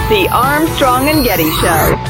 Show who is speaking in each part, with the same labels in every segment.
Speaker 1: The Armstrong and Getty Show.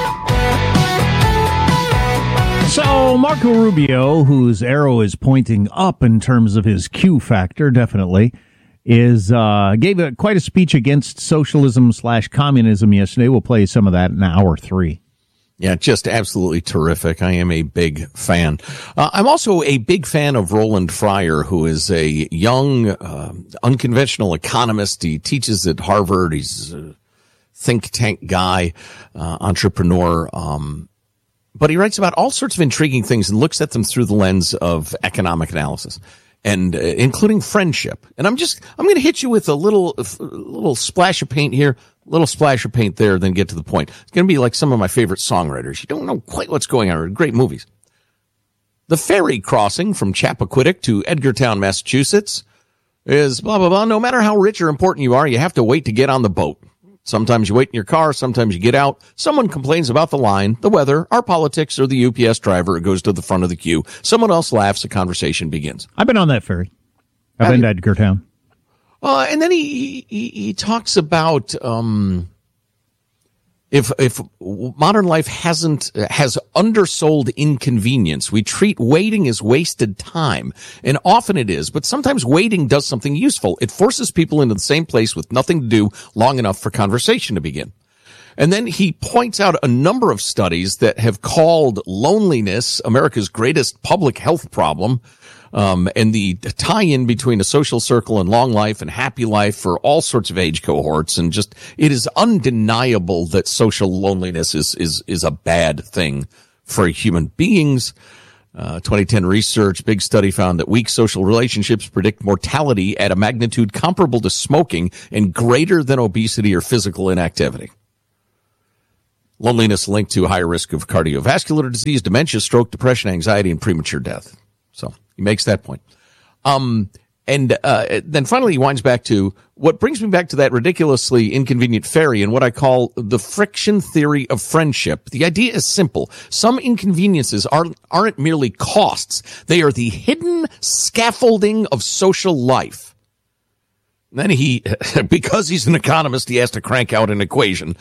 Speaker 2: So Marco Rubio, whose arrow is pointing up in terms of his Q factor, definitely, gave quite a speech against socialism/communism yesterday. We'll play some of that in hour 3.
Speaker 3: Yeah, just absolutely terrific. I am a big fan. I'm also a big fan of Roland Fryer, who is a young, unconventional economist. He teaches at Harvard. He's a think tank guy, entrepreneur. But he writes about all sorts of intriguing things and looks at them through the lens of economic analysis, and including friendship. And I'm going to hit you with a little splash of paint here, little splash of paint there, then get to the point. It's going to be like some of my favorite songwriters. You don't know quite what's going on. Great movies. The ferry crossing from Chappaquiddick to Edgartown, Massachusetts is blah, blah, blah. No matter how rich or important you are, you have to wait to get on the boat. Sometimes you wait in your car, sometimes you get out. Someone complains about the line, the weather, our politics, or the UPS driver who goes to the front of the queue. Someone else laughs, a conversation begins.
Speaker 2: I've been on that ferry. I've been to Edgartown.
Speaker 3: And then he talks about if modern life has undersold inconvenience, we treat waiting as wasted time. And often it is, but sometimes waiting does something useful. It forces people into the same place with nothing to do long enough for conversation to begin. And then he points out a number of studies that have called loneliness America's greatest public health problem. And the tie-in between a social circle and long life and happy life for all sorts of age cohorts. And just, it is undeniable that social loneliness is a bad thing for human beings. 2010 research, big study found that weak social relationships predict mortality at a magnitude comparable to smoking and greater than obesity or physical inactivity. Loneliness linked to higher risk of cardiovascular disease, dementia, stroke, depression, anxiety, and premature death. So he makes that point. And then finally he winds back to what brings me back to that ridiculously inconvenient ferry and what I call the friction theory of friendship. The idea is simple. Some inconveniences aren't merely costs. They are the hidden scaffolding of social life. Then because he's an economist, he has to crank out an equation.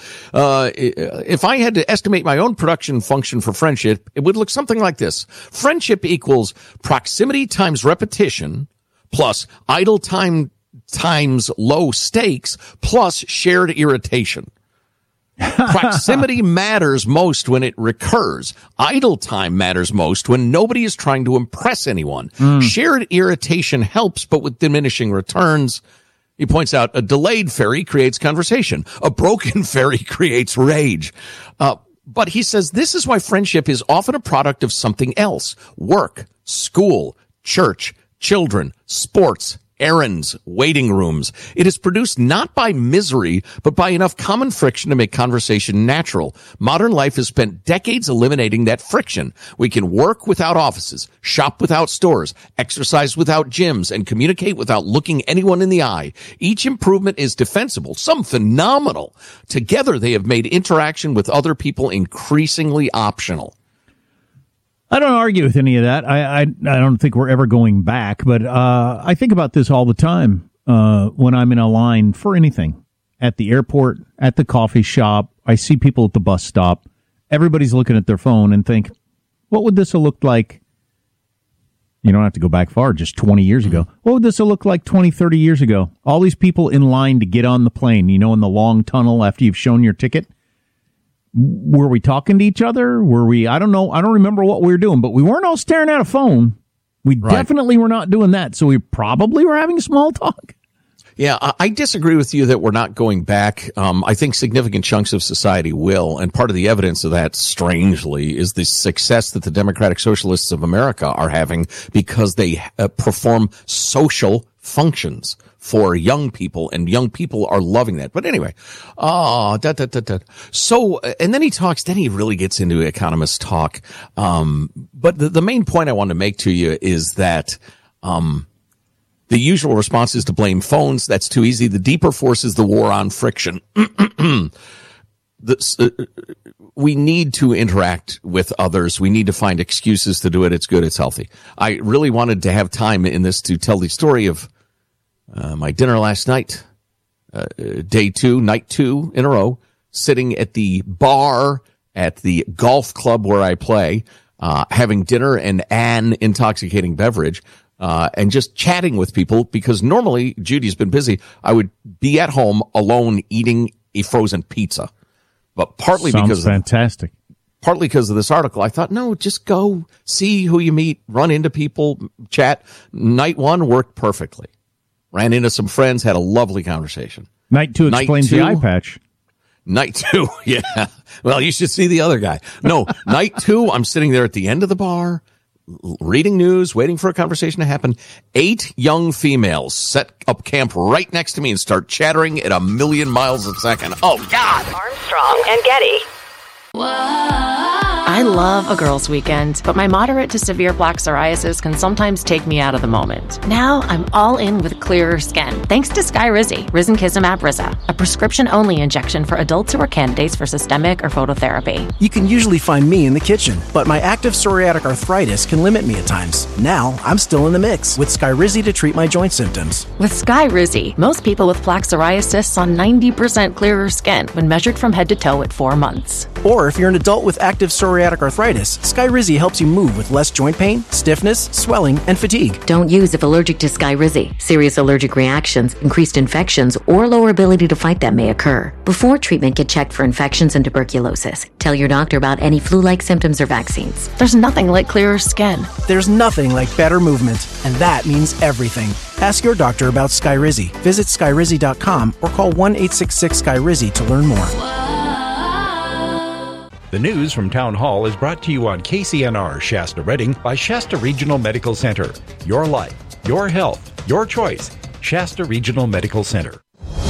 Speaker 3: If I had to estimate my own production function for friendship, it would look something like this. Friendship equals proximity times repetition plus idle time times low stakes plus shared irritation. Proximity matters most when it recurs. Idle time matters most when nobody is trying to impress anyone. Shared irritation helps, but with diminishing returns. He points out a delayed ferry creates conversation. A broken ferry creates rage. But he says this is why friendship is often a product of something else. Work, school, church, children, sports, errands, waiting rooms. It is produced not by misery, but by enough common friction to make conversation natural. Modern life has spent decades eliminating that friction. We can work without offices, shop without stores, exercise without gyms, and communicate without looking anyone in the eye. Each improvement is defensible, some phenomenal. Together, they have made interaction with other people increasingly optional.
Speaker 2: I don't argue with any of that. I don't think we're ever going back, but I think about this all the time when I'm in a line for anything. At the airport, at the coffee shop, I see people at the bus stop. Everybody's looking at their phone and think, what would this have looked like? You don't have to go back far, just 20 years ago. What would this have looked like 20, 30 years ago? All these people in line to get on the plane, in the long tunnel after you've shown your ticket. Were we talking to each other? I don't know. I don't remember what we were doing, but we weren't all staring at a phone. We definitely were not doing that. So we probably were having small talk.
Speaker 3: Yeah, I disagree with you that we're not going back. I think significant chunks of society will. And part of the evidence of that, strangely, is the success that the Democratic Socialists of America are having because they perform social functions for young people, and young people are loving that. But anyway, So, and then he really gets into economist talk. But the main point I want to make to you is that, the usual response is to blame phones. That's too easy. The deeper force is the war on friction. We need to interact with others. We need to find excuses to do it. It's good. It's healthy. I really wanted to have time in this to tell the story of my dinner last night, night two in a row sitting at the bar at the golf club where I play, having dinner and an intoxicating beverage, and just chatting with people, because normally, Judy's been busy, I would be at home alone eating a frozen pizza. But partly because of this article, I thought, no, just go see who you meet, run into people, chat. Night one worked perfectly. Ran into some friends, had a lovely conversation.
Speaker 2: Night two explains the eye patch.
Speaker 3: Night two, yeah. Well, you should see the other guy. No, night two, I'm sitting there at the end of the bar, reading news, waiting for a conversation to happen. 8 young females set up camp right next to me and start chattering at 1,000,000 miles a second. Oh, God!
Speaker 1: Armstrong and Getty.
Speaker 4: I love a girls' weekend, but my moderate to severe plaque psoriasis can sometimes take me out of the moment. Now I'm all in with clearer skin, thanks to Skyrizi, Risankizumab Riza, a prescription-only injection for adults who are candidates for systemic or phototherapy.
Speaker 5: You can usually find me in the kitchen, but my active psoriatic arthritis can limit me at times. Now I'm still in the mix with Skyrizi to treat my joint symptoms.
Speaker 4: With Skyrizi, most people with plaque psoriasis saw 90% clearer skin when measured from head to toe at 4 months.
Speaker 5: Or if you're an adult with active psoriatic arthritis, Skyrizi helps you move with less joint pain, stiffness, swelling, and fatigue.
Speaker 6: Don't use if allergic to Skyrizi. Serious allergic reactions, increased infections, or lower ability to fight them may occur. Before treatment, get checked for infections and tuberculosis. Tell your doctor about any flu-like symptoms or vaccines.
Speaker 4: There's nothing like clearer skin.
Speaker 5: There's nothing like better movement, and that means everything. Ask your doctor about Skyrizi. Visit Skyrizi.com or call 1-866-SKYRIZI to learn more.
Speaker 7: The news from Town Hall is brought to you on KCNR Shasta Redding by Shasta Regional Medical Center. Your life, your health, your choice. Shasta Regional Medical Center.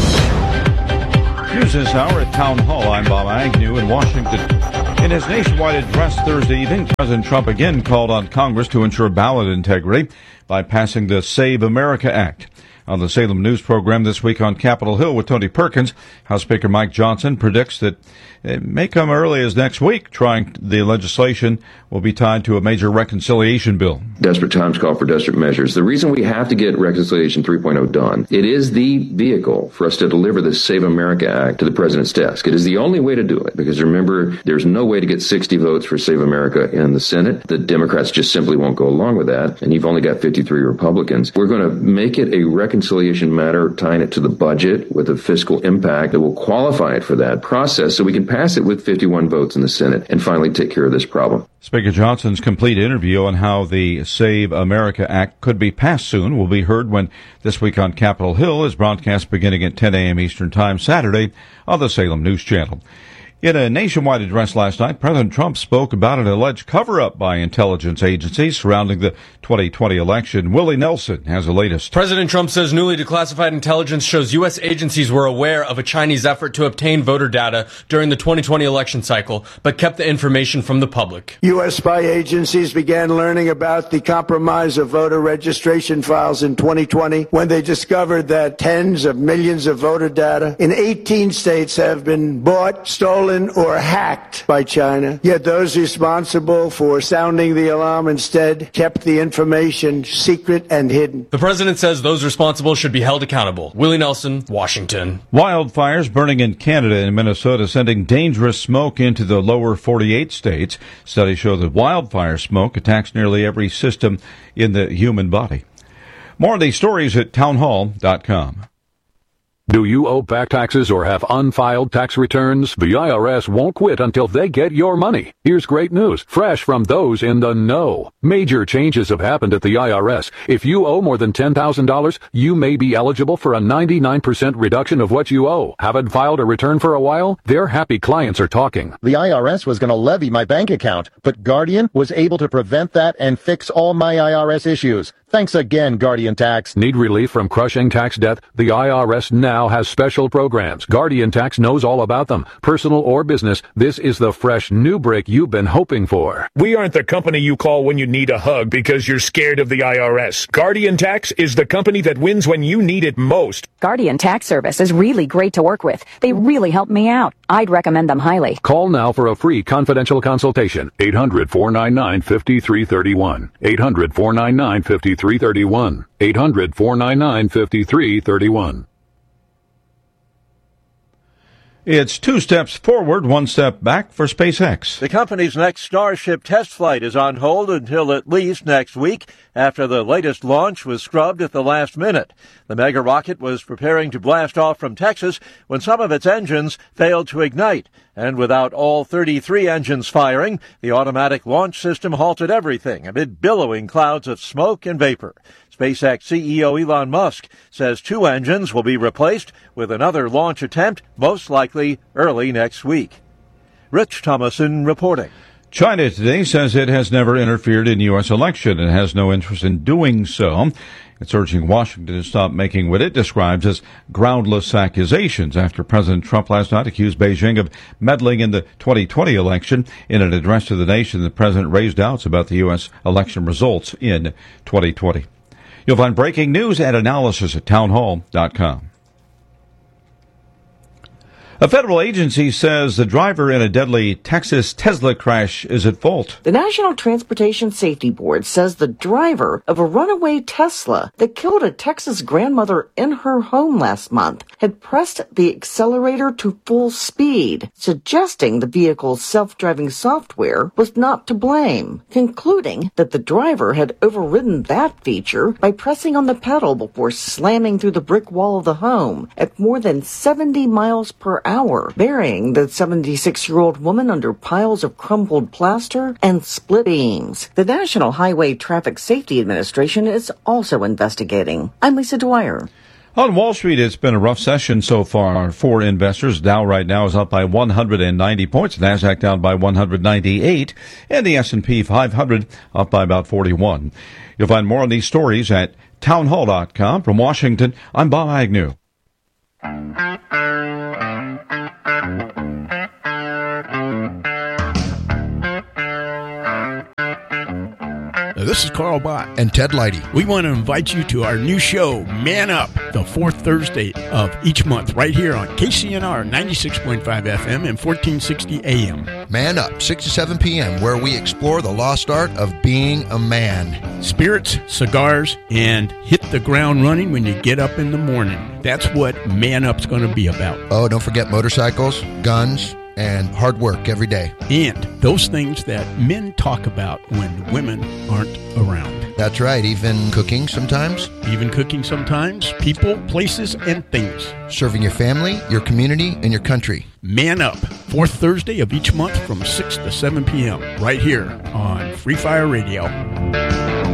Speaker 8: News this hour at Town Hall. I'm Bob Agnew in Washington. In his nationwide address Thursday evening, President Trump again called on Congress to ensure ballot integrity by passing the Save America Act. On the Salem News program this week on Capitol Hill with Tony Perkins, House Speaker Mike Johnson predicts that it may come early as next week. The legislation will be tied to a major reconciliation bill.
Speaker 9: Desperate times call for desperate measures. The reason we have to get Reconciliation 3.0 done, it is the vehicle for us to deliver the Save America Act to the president's desk. It is the only way to do it, because remember, there's no way to get 60 votes for Save America in the Senate. The Democrats just simply won't go along with that, and you've only got 53 Republicans. We're going to make it a reconciliation matter, tying it to the budget with a fiscal impact that will qualify it for that process so we can pass it with 51 votes in the Senate and finally take care of this problem.
Speaker 8: Speaker Johnson's complete interview on how the Save America Act could be passed soon will be heard when This Week on Capitol Hill is broadcast beginning at 10 a.m. Eastern Time Saturday on the Salem News Channel. In a nationwide address last night, President Trump spoke about an alleged cover-up by intelligence agencies surrounding the 2020 election. Willie Nelson has the latest.
Speaker 10: President Trump says newly declassified intelligence shows U.S. agencies were aware of a Chinese effort to obtain voter data during the 2020 election cycle, but kept the information from the public.
Speaker 11: U.S. spy agencies began learning about the compromise of voter registration files in 2020 when they discovered that tens of millions of voter data in 18 states have been bought, stolen, or hacked by China. Yet those responsible for sounding the alarm instead kept the information secret and hidden.
Speaker 10: The president says those responsible should be held accountable. Willie Nelson, Washington.
Speaker 8: Wildfires burning in Canada and Minnesota, sending dangerous smoke into the lower 48 states. Studies show that wildfire smoke attacks nearly every system in the human body. More of these stories at townhall.com.
Speaker 12: Do you owe back taxes or have unfiled tax returns? The IRS won't quit until they get your money. Here's great news, fresh from those in the know. Major changes have happened at the IRS. If you owe more than $10,000, you may be eligible for a 99% reduction of what you owe. Haven't filed a return for a while? Their happy clients are talking.
Speaker 13: The IRS was going to levy my bank account, but Guardian was able to prevent that and fix all my IRS issues. Thanks again, Guardian Tax.
Speaker 12: Need relief from crushing tax debt? The IRS now has special programs. Guardian Tax knows all about them. Personal or business, this is the fresh new break you've been hoping for.
Speaker 14: We aren't the company you call when you need a hug because you're scared of the IRS. Guardian Tax is the company that wins when you need it most.
Speaker 15: Guardian Tax Service is really great to work with. They really helped me out. I'd recommend them highly.
Speaker 12: Call now for a free confidential consultation. 800-499-5331. 800-499-5331. 800-499-5331.
Speaker 8: It's 2 steps forward, 1 step back for SpaceX.
Speaker 16: The company's next Starship test flight is on hold until at least next week, after the latest launch was scrubbed at the last minute. The mega rocket was preparing to blast off from Texas when some of its engines failed to ignite. And without all 33 engines firing, the automatic launch system halted everything amid billowing clouds of smoke and vapor. SpaceX CEO Elon Musk says 2 engines will be replaced with another launch attempt, most likely early next week. Rich Thomason reporting.
Speaker 8: China today says it has never interfered in the U.S. election and has no interest in doing so. It's urging Washington to stop making what it describes as groundless accusations after President Trump last night accused Beijing of meddling in the 2020 election. In an address to the nation, the president raised doubts about the U.S. election results in 2020. You'll find breaking news and analysis at townhall.com. A federal agency says the driver in a deadly Texas Tesla crash is at fault.
Speaker 17: The National Transportation Safety Board says the driver of a runaway Tesla that killed a Texas grandmother in her home last month had pressed the accelerator to full speed, suggesting the vehicle's self-driving software was not to blame, concluding that the driver had overridden that feature by pressing on the pedal before slamming through the brick wall of the home at more than 70 miles per hour, burying the 76-year-old woman under piles of crumpled plaster and split beams. The National Highway Traffic Safety Administration is also investigating. I'm Lisa Dwyer.
Speaker 8: On Wall Street, it's been a rough session so far for investors. Dow right now is up by 190 points, NASDAQ down by 198, and the S&P 500 up by about 41. You'll find more on these stories at townhall.com. From Washington, I'm Bob Agnew.
Speaker 18: This is Carl Bott and Ted Leidy. We want to invite you to our new show, Man Up, the 4th Thursday of each month, right here on KCNR 96.5 FM and 1460 AM.
Speaker 19: Man Up, 6 to 7 p.m., where we explore the lost art of being a man.
Speaker 18: Spirits, cigars, and hit the ground running when you get up in the morning. That's what Man Up's going to be about.
Speaker 19: Oh, don't forget motorcycles, guns, and hard work every day.
Speaker 18: And those things that men talk about when women aren't around.
Speaker 19: That's right. Even cooking sometimes.
Speaker 18: People, places, and things.
Speaker 19: Serving your family, your community, and your country.
Speaker 18: Man Up, 4th Thursday of each month from 6 to 7 p.m. right here on Free Fire Radio.